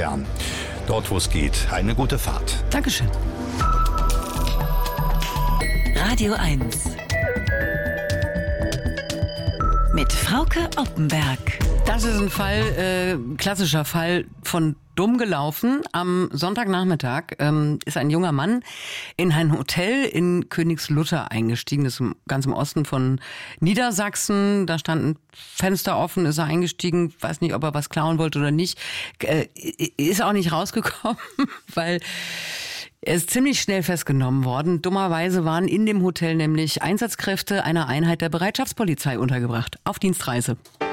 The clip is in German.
Stern. Dort, wo es geht, eine gute Fahrt. Dankeschön. Radio 1 mit Frauke Oppenberg. Das ist ein Fall, klassischer Fall von dumm gelaufen. Am Sonntagnachmittag ist ein junger Mann in ein Hotel in Königslutter eingestiegen. Das ist ganz im Osten von Niedersachsen. Da stand ein Fenster offen, ist er eingestiegen. Weiß nicht, ob er was klauen wollte oder nicht. Ist auch nicht rausgekommen, weil er ist ziemlich schnell festgenommen worden. Dummerweise waren in dem Hotel nämlich Einsatzkräfte einer Einheit der Bereitschaftspolizei untergebracht. Auf Dienstreise.